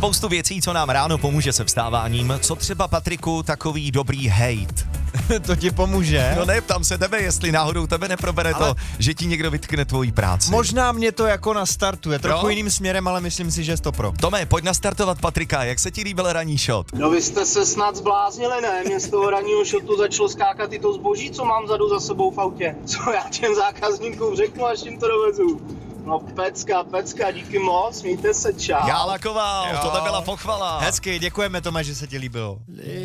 spoustu věcí, co nám ráno pomůže se vstáváním. Co třeba, Patriku, takový dobrý hejt? To ti pomůže? No ne, ptám se tebe, jestli náhodou tebe nepробere to, že ti někdo vytkne tvoji práci. Možná mě to jako nastartuje, trochu Jo? jiným směrem, ale myslím si, že je to pro. Tome, pojď nastartovat Patrika, jak se ti líbil ranní shot? No vy jste se snad zbláznili, ne? Mě z toho ranního shotu začalo skákat i to zboží, co mám vzadu za sebou v autě. Co já těm zákazníkům řeknu, až jim to dovezu. No pecka, díky moc, mějte se, čau. Já lakoval, Jo. tohle byla pochvala. Hezky, děkujeme, Tome, že se ti líbilo.